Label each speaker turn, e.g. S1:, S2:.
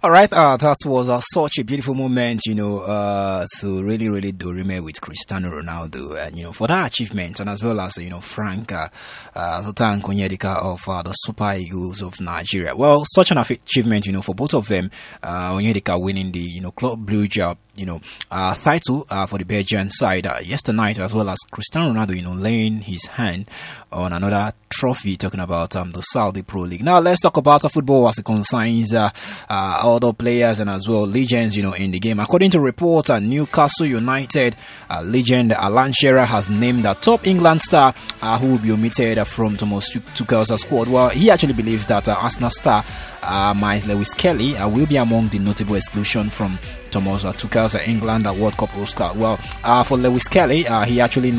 S1: All right, that was such a beautiful moment, to really, really do remember with Cristiano Ronaldo, and for that achievement, and as well as Frank Sultan Onyedika of the Super Eagles of Nigeria. Well, such an achievement, for both of them. Onyedika winning the Club Blue job, title for the Belgian side yesterday night, as well as Cristiano Ronaldo, laying his hand on another trophy, talking about the Saudi Pro League. Now, let's talk about football as it concerns other players and as well legends, in the game. According to reports, Newcastle United legend Alan Shearer has named a top England star who will be omitted from Thomas Tuchel's squad. Well, he actually believes that Arsenal star Miles Lewis Kelly will be among the notable exclusion from Thomas Tuchel's England World Cup roster. Well, for Lewis Kelly, he actually